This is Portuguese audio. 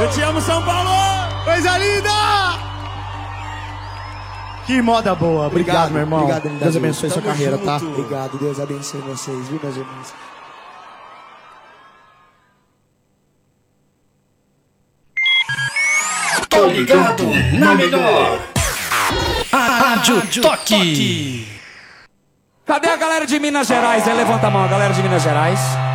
Eu te amo, São Paulo! Coisa linda! Que moda boa. Obrigado, meu irmão. Obrigado, Deus abençoe sua Tamo carreira, junto. tá? Obrigado, Deus abençoe vocês, viu, meus irmãos? Tô ligado na melhor. Rádio Toque. Cadê a galera de Minas Gerais? Levanta a mão, a galera de Minas Gerais.